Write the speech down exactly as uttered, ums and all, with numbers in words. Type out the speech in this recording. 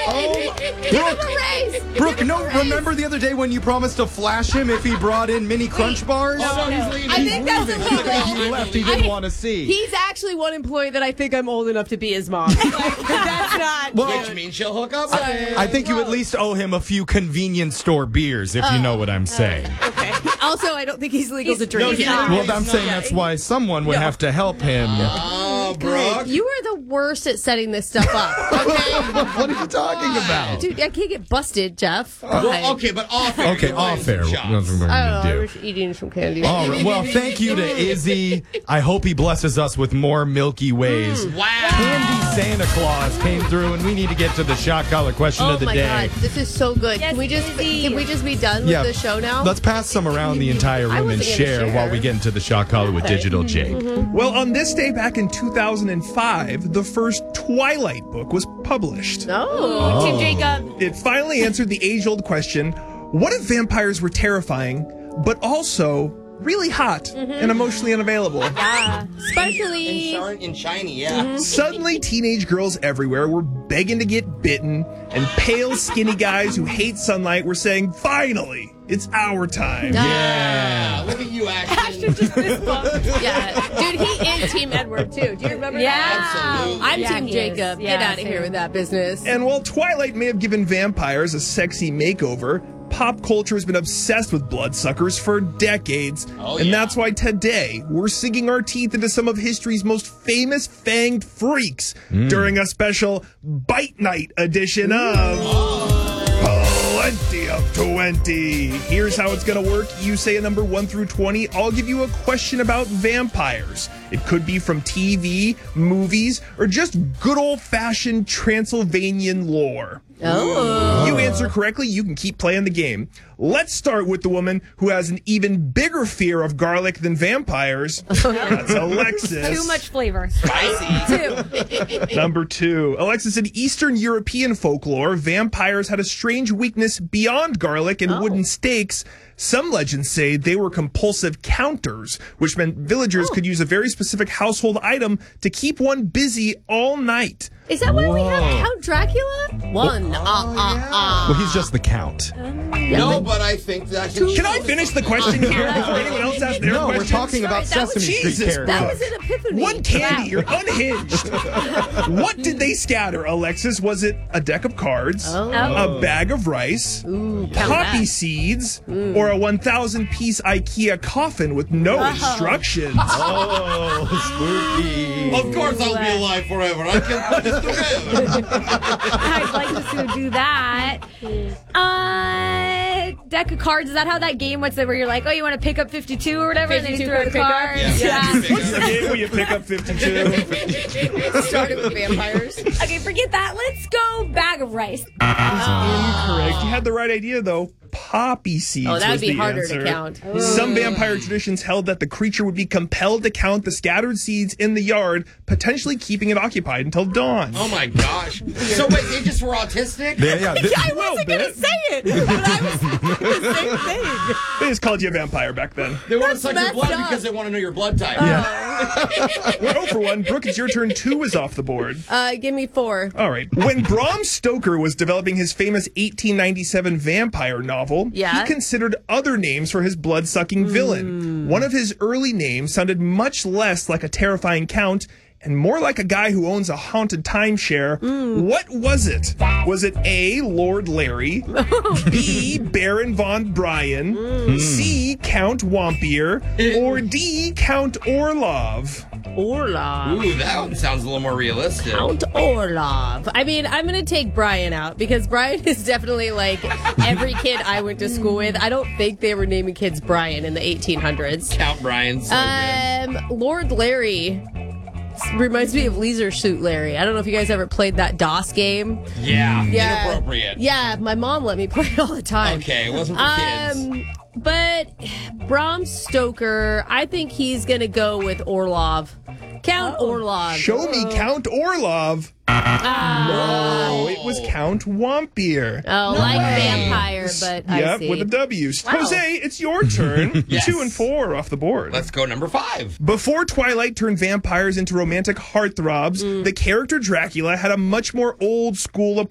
Oh, Brooke, Brooke, no, remember the other day when you promised to flash him if he brought in mini crunch bars? Oh, no, he's leaving. I think that's a He little. left. He didn't I- want to see. He's actually one employee that I think I'm old enough to be his mom. Like, that's not. Well, Which means she'll hook up. I, I think you at least owe him a few convenience store beers, if you know what I'm saying. Okay. Also, I don't think he's legal to drink. No, he's not. Well, I'm saying that's why someone would have to help him. Oh, Brooke. You are the worst at setting this stuff up. What are you talking about? Dude, I can't get busted, Jeff. Well, okay, but off air. Okay, you're off buying air. some That's shots. what we're I don't know. I going was to do. eating some candy. All right. Well, thank you to Izzy. I hope he blesses us with more Milky Ways. Wow. Candy Santa Claus came through, and we need to get to the shot collar question Oh of the my day. god, this is so good. Yes, can we just Izzy. can we just be done Yeah. with the show now? Let's pass some around the entire I room and wasn't gonna share, share. while we get into the shot collar with Digital Jake. Well, on this day back in two thousand five, the first Twilight book was published. Oh. Team Jacob. It finally answered the age-old question, what if vampires were terrifying, but also really hot and emotionally unavailable? Yeah. In, Sparkly. shine, in shiny, yeah. Suddenly, teenage girls everywhere were begging to get bitten, and pale, skinny guys who hate sunlight were saying, finally, it's our time. Yeah. Look at you, Ashton. Yeah, dude, he is Team Edward too. Do you remember Yeah. that? Absolutely. I'm Yeah, Team he is. Jacob. Yeah, Get out of here same. with that business. And while Twilight may have given vampires a sexy makeover, pop culture has been obsessed with bloodsuckers for decades. Oh, and yeah. that's why today we're sinking our teeth into some of history's most famous fanged freaks during a special Bite Night edition of Plenty of twenty. Here's how it's going to work. You say a number one through twenty. I'll give you a question about vampires. It could be from T V, movies, or just good old-fashioned Transylvanian lore. Oh. You answer correctly, you can keep playing the game. Let's start with the woman who has an even bigger fear of garlic than vampires. That's Alexis. Too much flavor. Spicy. Number two. Alexis, in Eastern European folklore, vampires had a strange weakness beyond garlic and wooden stakes. Some legends say they were compulsive counters, which meant villagers could use a very specific household item to keep one busy all night. Is that why we have Whoa. Count Dracula? One. Uh, uh, uh. Well, he's just the count. No, but I think that Can I finish the question here before anyone else asks their No, we're questions? talking about Sorry, that was- Sesame Street Jesus, characters. That was an epiphany. One candy, you're unhinged. What did they scatter, Alexis? Was it a deck of cards, Oh. a bag of rice, Ooh, count poppy that. seeds, or a one thousand piece IKEA coffin with no instructions? Oh, spooky. Of course I'll be alive forever. I can put this together. I'd like to do that. Uh, deck of cards. Is that how that game was? Where you're like, oh, you want to pick up fifty-two or whatever, and then you fifty-two throw the card cards. pickup? Yeah. What's the game where you pick up fifty-two? Started with vampires. Okay, forget that. Let's go bag of rice. Incorrect. You had the right idea, though. Poppy seeds. Oh, that would was be the harder answer. to count. Some vampire traditions held that the creature would be compelled to count the scattered seeds in the yard, potentially keeping it occupied until dawn. Oh my gosh. So wait, they just were autistic? Yeah, yeah. This, I wasn't going to say it, but I was thinking the same thing. They just called you a vampire back then. They want to That's suck your messed blood up. because they want to know your blood type. We're oh for one. Brooke, it's your turn. Two is off the board. Uh, give me four. All right. When Bram Stoker was developing his famous eighteen ninety-seven vampire novel, Yeah. he considered other names for his blood-sucking villain. One of his early names sounded much less like a terrifying count and more like a guy who owns a haunted timeshare. What was it? Was it A, Lord Larry, B, Baron von Bryan, C, Count Wampier, or D, Count Orlov? Orlov. Ooh, that one sounds a little more realistic. Count Orlov. I mean, I'm going to take Brian out because Brian is definitely like every kid I went to school with. I don't think they were naming kids Brian in the eighteen hundreds. Count Brian's so Um, Lord Larry reminds me of Leisure Suit Larry. I don't know if you guys ever played that DOS game. good. Yeah, Yeah. inappropriate. Yeah, my mom let me play it all the time. Okay, it wasn't for kids. Um, but Bram Stoker, I think he's going to go with Orlov. Count Orlov. Show me Count Orlov. No, it was Count Wampier. Oh, like vampire, but I Yep, see. with a W. Jose, it's your turn. Yes. Two and four off the board. Let's go number five. Before Twilight turned vampires into romantic heartthrobs, the character Dracula had a much more old school